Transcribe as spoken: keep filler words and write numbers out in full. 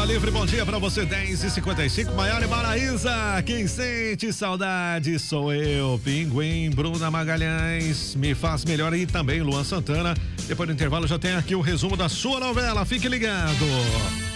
Livre, bom dia pra você, dez e cinquenta e cinco, Maiara e Maraísa, quem sente saudade sou eu, Pinguim, Bruna Magalhães, Me Faz Melhor e também Luan Santana. Depois do intervalo já tem aqui o resumo da sua novela, fique ligado.